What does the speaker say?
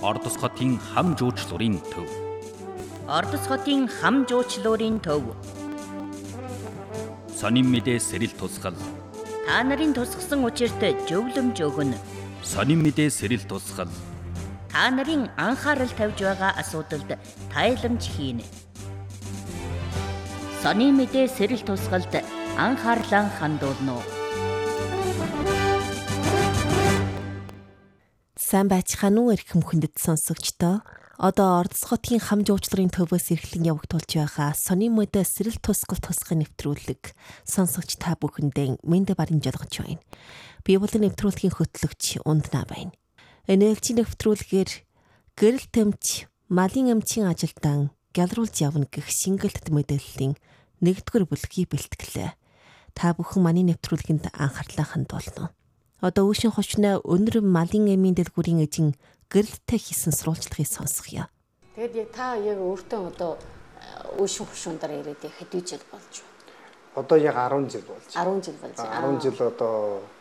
Ордос хотын хам жуучлуурын төв. Ордос хотын хам жуучлуурын төв. Сонин мэдээ сэрэл тусгал. Та нарын тусгсан учирт зөвлөмж өгнө. Сонин мэдээ сэрэл тусгал. Та нарын анхаарал тавьж байгаа асуудалд тайламж хийнэ. Сонин мэдээ сэрэл тусгалд анхаарлаа хандуулно. Сайн байцгаана уу эрхэм хүндэт сонсогчдоо. Одоо Ордос хотын хам жуучлалын төвөөс эрхлэн явагдуулж байгаа сонин мэдээ сэрэл тусгал тусгай нэвтрүүлэг сонсогч та бүхэндээ мэндэ барин жолгож байна. Би бол нэвтрүүлгийн хөтлөгч Ундна байна. Энерги нэвтрүүлгээр гэрэл тэмч малын эмчийн ажилдан гялруулж явна гэх шингэлт мэдээллийн 1-р бүлгийг бэлтгэлээ. Та бүхэн манай нэвтрүүлгэнд анхаарлаа хандуулно. Одоо үүшин хошноо өнөр малын эмийн дэлгүүрийн эзэн гэрэлтэй хийсэн сурвалжлагыг сонсгоё. Тэгээд та яг өөртөө одоо үүшин хошуундаар ирээд хэдий жил болж байна? Одоо яг 10 жил болж байна. 10 жил болж байна. 10 жил одоо